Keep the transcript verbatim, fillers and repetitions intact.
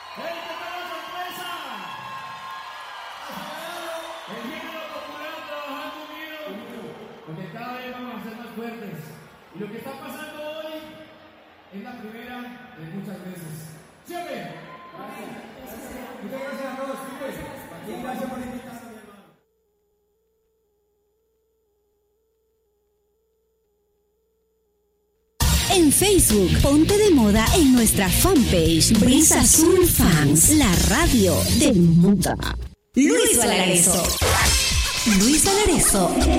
¡Hey, qué tal la sorpresa! El género popular trabajando unido, porque cada vez vamos a ser más fuertes. Y lo que está pasando hoy es la primera de muchas veces. ¡Siempre! Gracias. Muchas gracias a todos. Y gracias por invitarme. En Facebook, ponte de moda en nuestra fanpage Brisa Azul Fans, la radio del mundo. Luis Valareso. Luis Valareso